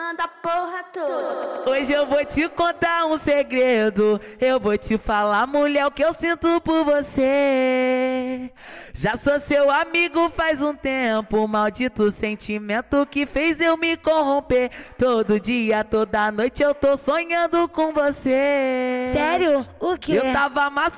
falando a porra toda. Hoje eu vou te contar um segredo. Eu vou te falar, mulher, o que eu sinto por você. Já sou seu amigo faz um tempo. Maldito sentimento que fez eu me corromper. Todo dia, toda noite eu tô sonhando com você. Sério? O quê? Eu tava